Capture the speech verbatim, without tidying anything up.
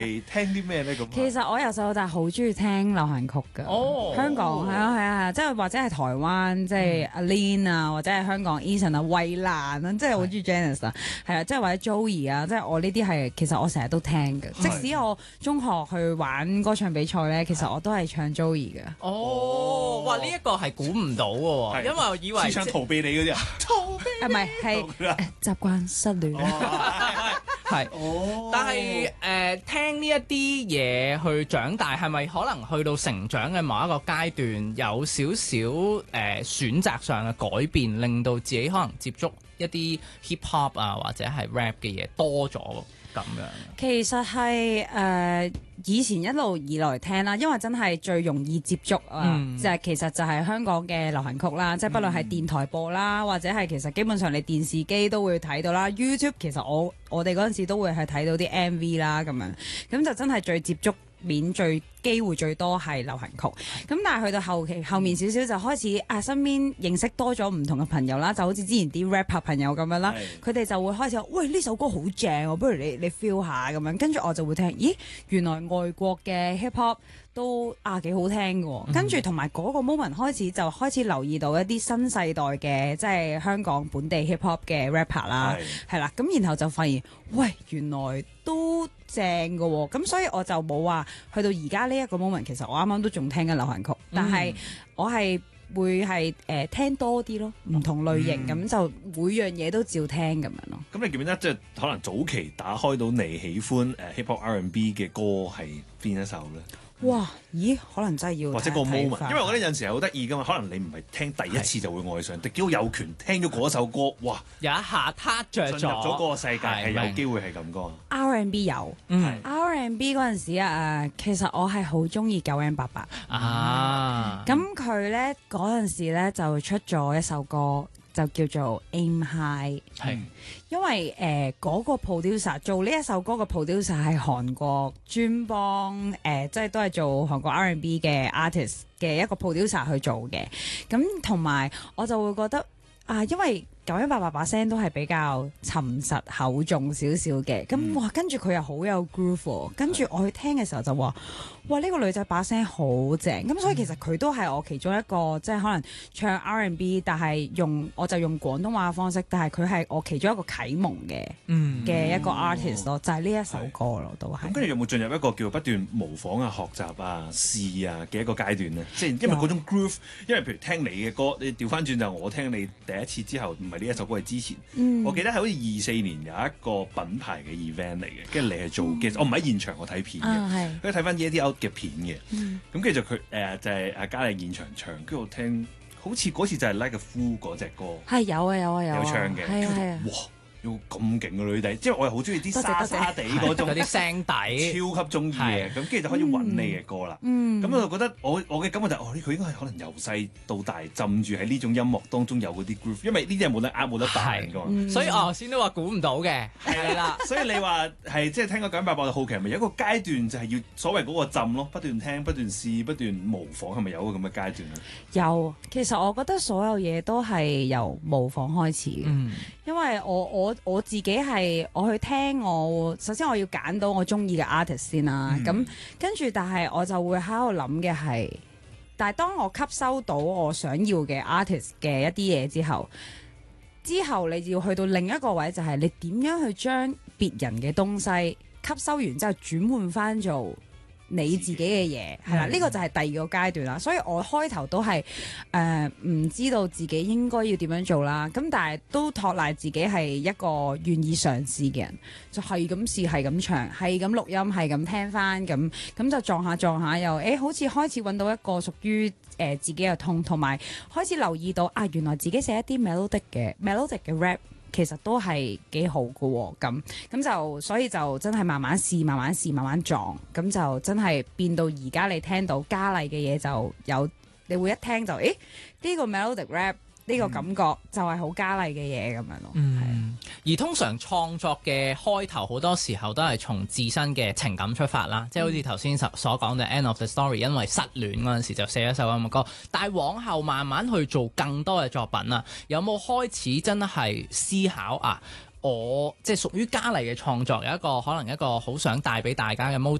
聽啲咩咧咁？ 其實我由細到大好中意聽流行曲㗎。 哦， 香港係啊係啊係啊，即係或者係台灣，即係阿 Lin 啊，或者係香港 Eason 啊、衛蘭啊，即係好中意 Janice 啊，係啊，即係或者 Joey 啊，即係我呢啲係其實我成日都聽嘅。即使我中學去玩歌唱比賽咧，其實我都係唱 Joey 嘅。 哦，哇！呢一個係估唔到嘅喎，因為我以為思想逃避你嗰啲啊，逃避係咪係誒習慣失戀啊？ 係， 哦， 但係誒、呃、聽呢一啲嘢去長大，係咪可能去到成長嘅某一個階段，有少少誒、呃、選擇上嘅改變，令到自己可能接觸一啲 hip hop 啊或者係 rap 嘅嘢多咗咁樣？ 其實係誒、呃、以前一路以來聽啦，因為真係最容易接觸啊， 嗯、 就係其實就係香港嘅流行曲啦，即係不論係電台播啦，或者係其實基本上你電視機都會睇到啦 ，YouTube 其實我我哋嗰陣時都會係睇到啲 M V 啦咁樣，咁就真係最接觸面最機會最多係流行曲，咁但係去到後期後面少少就開始啊，身邊認識多咗唔同嘅朋友啦，就好似之前啲 rapper 朋友咁樣啦，佢哋就會開始話喂，呢首歌好正喎，不如你你 feel 下咁樣，跟住我就會聽，咦原來外國嘅 hip hop 都啊幾好聽嘅，跟住同埋嗰個 moment 開始就開始留意到一啲新世代嘅即係香港本地 hip hop 嘅 rapper 啦，係啦，咁然後就發現喂原來都正嘅喎，咁所以我就冇話去到而家呢一個 moment， 其實我啱啱都仲聽緊流行曲，但係我係會係誒、呃、聽多啲咯，唔同類型咁、嗯、就每樣嘢都照聽咁樣咯。 咁你記唔記得即係可能早期打開到你喜歡誒 hip hop R and B 嘅歌係邊一首咧？ 哇！咦？可能真係要或者個 moment， 看看因為我覺得有陣時係好得意噶嘛，可能你唔係聽第一次就會愛上，迪基有權聽咗嗰首歌，哇！ 有一下撻着咗， 進入咗嗰個世界係有機會係咁噶。 R and B 有， 嗯 R and B 嗰陣時啊，其實我係好中意九 N 八八啊。 咁佢咧嗰陣時咧就出咗一首歌。就叫做 Aim High， 係因為誒嗰、呃那個 producer 做呢一首歌嘅 producer 係韓國專幫誒、呃，即係都係做韓國 R and B 嘅 artist 嘅一個 producer 去做嘅，咁同埋我就會覺得啊，因為九一八八把聲都係比較沉實厚重少少嘅，咁、嗯、哇跟住佢又好有 groove，跟住我去聽嘅時候就話，哇呢、這個女仔把聲好正，咁所以其實佢都係我其中一個即係可能唱 R and B， 但係用我就用廣東話嘅方式，但係佢係我其中一個啟蒙嘅嘅、嗯、一個 artist 咯，就係呢一首歌咯，都係。 咁跟住有冇進入一個叫不斷模仿啊、學習啊、試啊嘅一個階段咧？即係因為嗰種 groove，因為譬如聽你嘅歌，你調翻轉就我聽你第一次之後，唔係呢一首歌係之前，嗯、我記得係好似二四年有一個品牌嘅 event 嚟嘅，跟住你係做嘅，嗯、我唔喺現場我睇片嘅，跟住睇翻 Eddie Out 嘅片嘅，咁跟住就佢誒、呃、就係阿嘉麗現場唱，跟住我聽，好似嗰次就係 Like a Fool 嗰隻歌， 係有啊有啊有， 有唱嘅， 係啊係啊， 哇！要咁勁嘅女仔，即係我又好中意啲沙沙地嗰種嗰啲聲底， 超級中意嘅。咁跟住就開始揾你嘅歌啦。咁我就覺得我我嘅感覺就係，哦，佢應該係可能由細到大浸住喺呢種音樂當中有嗰啲 groove，因為呢啲係冇得呃冇得彈㗎嘛。 所以我頭先都話估唔到嘅，係啦。 所以你話係即係聽個九一八八就好奇係咪有一個階段就係要所謂嗰個浸咯，不斷聽、不斷試、不斷模仿，係咪有個咁嘅階段咧？ 有，其實我覺得所有嘢都係由模仿開始嘅，嗯、因為我我。我自己係我去聽我首先我要揀到我中意嘅 artist 先啦，咁、嗯、跟住但係我就會喺度諗嘅係，但係當我吸收到我想要嘅 artist 嘅一啲嘢之後，之後你要去到另一個位就係你點樣去將別人嘅東西吸收完之後轉換翻做你自己嘅嘢，係啦，呢、這個就係第二個階段啦。所以我開頭都係誒唔知道自己應該要點樣做啦。咁但係都托賴自己係一個願意嘗試嘅人，就係咁試，係咁唱，係咁錄音，係咁聽翻，咁咁就撞下撞下又誒、欸，好似開始揾到一個屬於誒、呃、自己嘅痛，同埋開始留意到啊，原來自己寫一啲 melodic 嘅 melodic 嘅 rap。其實都係幾好嘅喎，咁咁就所以就真係慢慢試，慢慢試，慢慢撞，咁就真係變到而家你聽到嘉麗嘅嘢就有，你會一聽就，誒呢、呢個 melodic rap 呢個感覺就係好嘉麗嘅嘢咁樣咯。 嗯，而通常創作嘅開頭好多時候都係從自身嘅情感出發啦，即係好似頭先所講嘅 End of the Story， 因為失戀嗰陣時就寫一首咁嘅歌，但係往後慢慢去做更多嘅作品啦，有冇開始真係思考啊？ 我即係屬於嘉麗嘅創作有一個可能一個好想帶俾大家嘅 motive